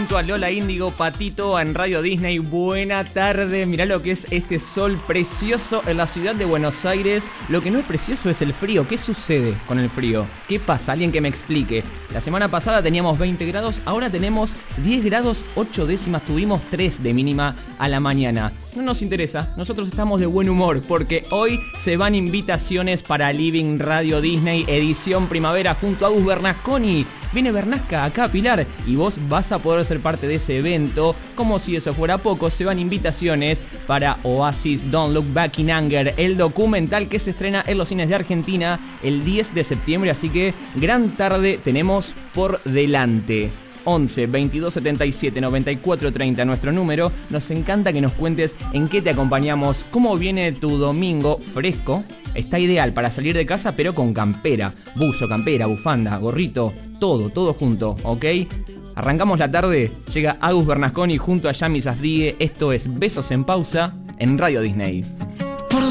junto a Lola Índigo, Patito en Radio Disney. Buena tarde, mirá lo que es este sol precioso en la ciudad de Buenos Aires. Lo que no es precioso es el frío. ¿Qué sucede con el frío? ¿Qué pasa? Alguien que me explique. La semana pasada teníamos 20 grados, ahora tenemos 10 grados 8 décimas, tuvimos 3 de mínima a la mañana. No nos interesa, nosotros estamos de buen humor porque hoy se van invitaciones para Living Radio Disney edición primavera junto a Agus Bernasconi. Viene Bernasca acá, Pilar, y vos vas a poder ser parte de ese evento. Como si eso fuera poco, se van invitaciones para Oasis Don't Look Back in Anger, el documental que se estrena en los cines de Argentina el 10 de septiembre, así que gran tarde tenemos por delante. 11 22 77 94 30 nuestro número. Nos encanta que nos cuentes en qué te acompañamos, cómo viene tu domingo fresco. Está ideal para salir de casa pero con campera, buzo, campera, bufanda, gorrito, todo junto, ¿ok? Arrancamos la tarde, llega Agus Bernasconi junto a Yami Safdie. Esto es Besos en Pausa en Radio Disney.